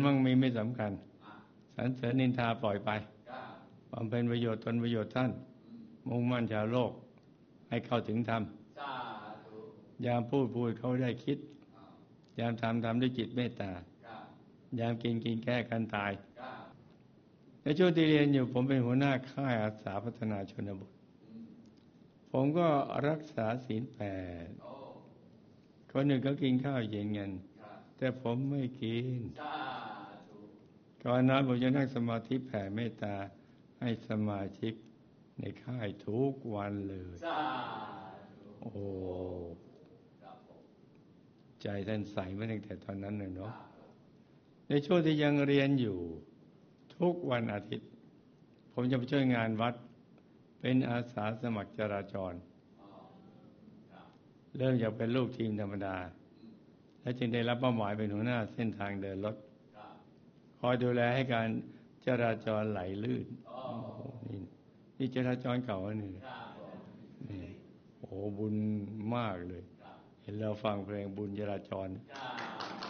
มั่งมีไม่สำคัญสรรเสริญนินทาปล่อยไปบำเพ็ญประโยชน์ตนประโยชน์ท่านมุ่งมั่นชาวโลกให้เข้าถึงธรรมยามพูดเขาได้คิดยามทำด้วยจิตเมตตายามกินแก้กันตายในช่วงที่เรียนอยู่ผมเป็นหัวหน้าค่ายอาสาพัฒนาชนบทผมก็รักษาศีล8คนหนึ่งก็กินข้าวเย็นกันแต่ผมไม่กินก่อนนอนผมจะนั่งสมาธิแผ่เมตตาให้สมาชิกในค่ายทุกวันเลยโอ้ใจท่านใสมาตั้งแต่ตอนนั้นเลยเนาะในช่วงที่ยังเรียนอยู่ทุกวันอาทิตย์ผมจะไปช่วยงานวัดเป็นอาสาสมัครจราจรเริ่มจากเป็นลูกทีมธรรมดาและจึงได้รับเป้าหมายเป็นหัวหน้าเส้นทางเดินรถคอยดูแลให้การจราจรไหลลื่นนี่จราจรเก่านี่โอ้บุญมากเลยเห็นเราฟังเพลงบุญจราจร